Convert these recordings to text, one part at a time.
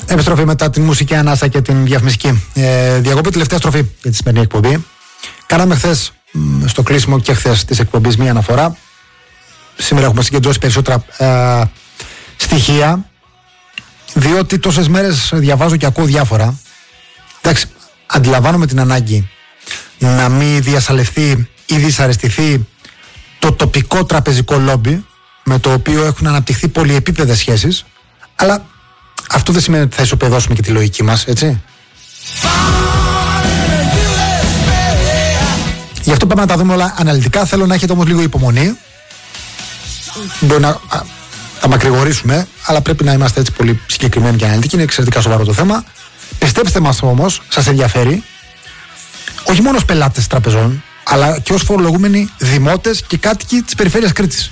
Επιστροφή μετά την μουσική ανάσα και την διαφημιστική διακοπή. Τελευταία στροφή για τη σημερινή εκπομπή. Κάναμε χθες στο κλείσιμο και χθες της εκπομπής μία αναφορά. Σήμερα έχουμε συγκεντρώσει περισσότερα στοιχεία, διότι τόσες μέρες διαβάζω και ακούω διάφορα. Εντάξει, αντιλαμβάνομαι την ανάγκη να μην διασαλευθεί ή δυσαρεστηθεί το τοπικό τραπεζικό λόμπι με το οποίο έχουν αναπτυχθεί πολυεπίπεδες σχέσεις, αλλά αυτό δεν σημαίνει ότι θα ισοπεδώσουμε και τη λογική μας, έτσι. Γι' αυτό πάμε να τα δούμε όλα αναλυτικά. Θέλω να έχετε όμως λίγο υπομονή. Μπορεί να τα μακρηγορήσουμε, αλλά πρέπει να είμαστε έτσι πολύ συγκεκριμένοι και αναλυτικοί. Είναι εξαιρετικά σοβαρό το θέμα. Πιστέψτε μας όμως, σας ενδιαφέρει, όχι μόνο ως πελάτες τραπεζών, αλλά και ως φορολογούμενοι δημότες και κάτοικοι της περιφέρειας Κρήτης.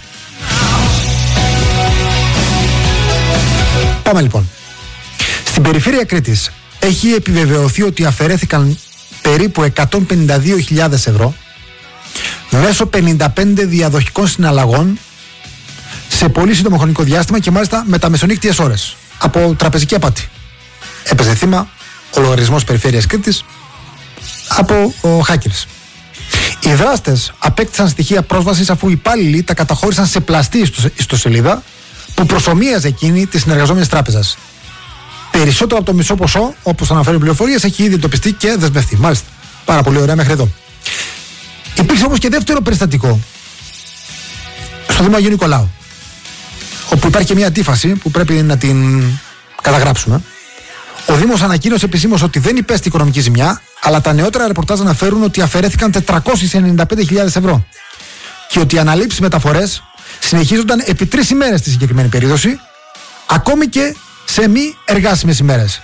Πάμε λοιπόν. Στην περιφέρεια Κρήτης έχει επιβεβαιωθεί ότι αφαιρέθηκαν περίπου 152.000 ευρώ μέσω 55 διαδοχικών συναλλαγών σε πολύ σύντομο χρονικό διάστημα και μάλιστα με τα μεσονύκτιες ώρες από τραπεζική απάτη. Έπαιζε θύμα ο λογαριασμός περιφέρειας Κρήτης από hackers. Οι δράστες απέκτησαν στοιχεία πρόσβασης αφού οι υπάλληλοι τα καταχώρησαν σε πλαστή ιστοσελίδα που προσομοίαζε εκείνη της συνεργαζόμενης τράπεζας. Περισσότερο από το μισό ποσό, όπως αναφέρουν οι πληροφορίες, έχει ήδη εντοπιστεί και δεσμευτεί. Μάλιστα. Πάρα πολύ ωραία μέχρι εδώ. Υπήρξε όμως και δεύτερο περιστατικό στο Δήμο Αγίου Νικολάου, όπου υπάρχει και μια αντίφαση που πρέπει να την καταγράψουμε. Ο Δήμος ανακοίνωσε επισήμως ότι δεν υπέστη οικονομική ζημιά, αλλά τα νεότερα ρεπορτάζ αναφέρουν ότι αφαιρέθηκαν 495.000 ευρώ και ότι οι αναλήψεις μεταφορές συνεχίζονταν επί 3 ημέρες στη συγκεκριμένη περίπτωση, ακόμη και σε μη εργάσιμες ημέρες.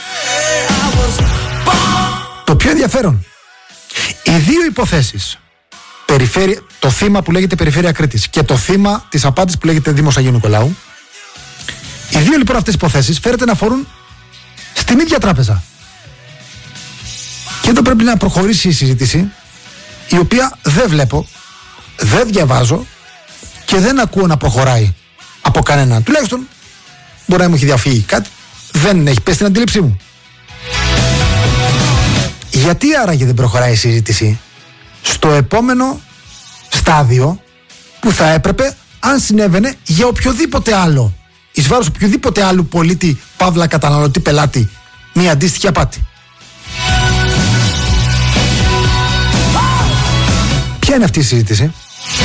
Το πιο ενδιαφέρον, οι δύο υποθέσεις, το θύμα που λέγεται Περιφέρεια Κρήτης και το θύμα της απάτης που λέγεται Δήμος Αγίου Νικολάου, οι δύο λοιπόν αυτές υποθέσεις φέρεται να αφορούν στην ίδια τράπεζα. Και εδώ πρέπει να προχωρήσει η συζήτηση, η οποία δεν βλέπω, δεν διαβάζω και δεν ακούω να προχωράει από κανέναν. Τουλάχιστον μπορεί να μου έχει διαφύγει κάτι, δεν έχει πέσει στην αντίληψή μου. Γιατί άραγε δεν προχωράει η συζήτηση στο επόμενο στάδιο που θα έπρεπε, αν συνέβαινε για οποιοδήποτε άλλο, εις βάρος οποιοδήποτε άλλου πολίτη, παύλα καταναλωτή, πελάτη, μια αντίστοιχη απάτη. Ποια είναι αυτή η συζήτηση?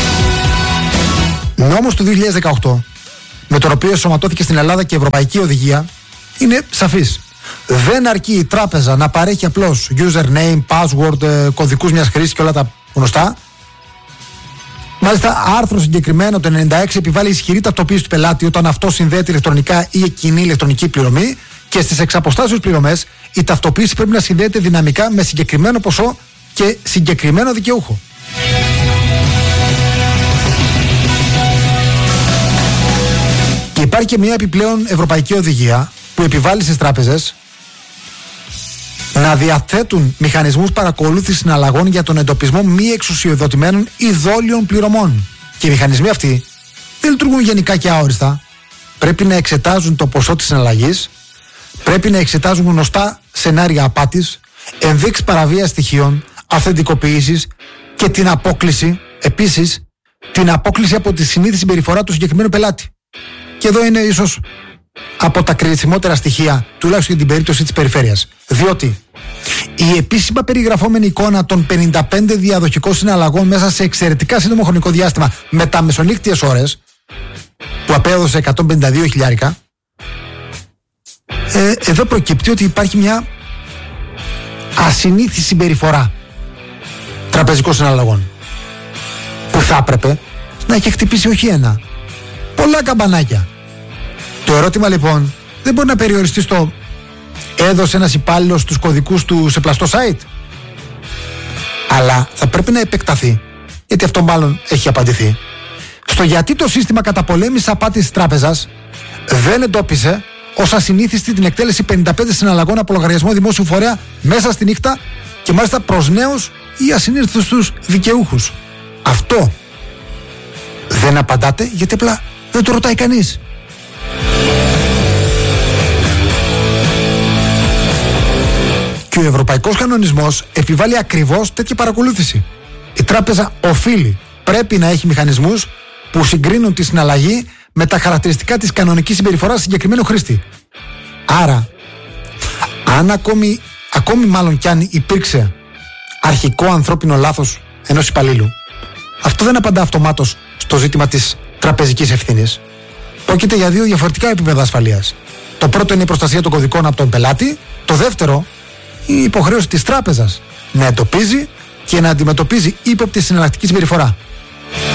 Νόμος του 2018, με τον οποίο σωματώθηκε στην Ελλάδα και η Ευρωπαϊκή Οδηγία, είναι σαφής. Δεν αρκεί η τράπεζα να παρέχει απλώς username, password, κωδικούς μιας χρήσης και όλα τα γνωστά. Μάλιστα, άρθρο συγκεκριμένο το 96 επιβάλλει ισχυρή ταυτοποίηση του πελάτη όταν αυτό συνδέεται ηλεκτρονικά ή κοινή ηλεκτρονική πληρωμή, και στις εξαποστάσεως πληρωμές η ταυτοποίηση πρέπει να συνδέεται δυναμικά με συγκεκριμένο ποσό και συγκεκριμένο δικαιούχο. Και υπάρχει και μια επιπλέον ευρωπαϊκή οδηγία που επιβάλλει στις τράπεζες να διαθέτουν μηχανισμούς παρακολούθησης συναλλαγών για τον εντοπισμό μη εξουσιοδοτημένων ή δόλιων πληρωμών. Και οι μηχανισμοί αυτοί δεν λειτουργούν γενικά και αόριστα. Πρέπει να εξετάζουν το ποσό της συναλλαγής, πρέπει να εξετάζουν γνωστά σενάρια απάτης, ενδείξεις παραβίασης στοιχείων, αυθεντικοποίησης και την απόκληση, επίσης, την απόκληση από τη συνήθη συμπεριφορά του συγκεκριμένου πελάτη. Και εδώ είναι ίσως από τα κρισιμότερα στοιχεία, τουλάχιστον για την περίπτωση της περιφέρειας. Διότι η επίσημα περιγραφόμενη εικόνα των 55 διαδοχικών συναλλαγών μέσα σε εξαιρετικά σύντομο χρονικό διάστημα με τα μεσονύκτιες ώρες, που απέδωσε 152 χιλιάρικα, εδώ προκύπτει ότι υπάρχει μια ασυνήθιστη συμπεριφορά τραπεζικών συναλλαγών, που θα έπρεπε να έχει χτυπήσει όχι ένα, πολλά καμπανάκια. Το ερώτημα λοιπόν δεν μπορεί να περιοριστεί στο έδωσε ένας υπάλληλος τους κωδικούς του σε πλαστό site, αλλά θα πρέπει να επεκταθεί, γιατί αυτό μάλλον έχει απαντηθεί, στο γιατί το σύστημα καταπολέμησης απάτης της τράπεζας δεν εντόπισε ως ασυνήθιστη την εκτέλεση 55 συναλλαγών από λογαριασμό δημόσιου φορέα μέσα στη νύχτα και μάλιστα προς νέους ή ασυνήθιστους δικαιούχους. Αυτό δεν απαντάτε, γιατί απλά δεν το ρωτάει κανείς. Και ο ευρωπαϊκός κανονισμός επιβάλλει ακριβώς τέτοια παρακολούθηση. Η τράπεζα πρέπει να έχει μηχανισμούς που συγκρίνουν τη συναλλαγή με τα χαρακτηριστικά της κανονικής συμπεριφοράς συγκεκριμένου χρήστη. Άρα, αν ακόμη μάλλον κι αν υπήρξε αρχικό ανθρώπινο λάθος ενός υπαλλήλου, αυτό δεν απαντά αυτομάτως στο ζήτημα της τραπεζικής ευθύνης. Πρόκειται για δύο διαφορετικά επίπεδα ασφαλείας. Το πρώτο είναι η προστασία των κωδικών από τον πελάτη. Το δεύτερο, η υποχρέωση της τράπεζας να εντοπίζει και να αντιμετωπίζει ύποπτη συναλλακτική συμπεριφορά.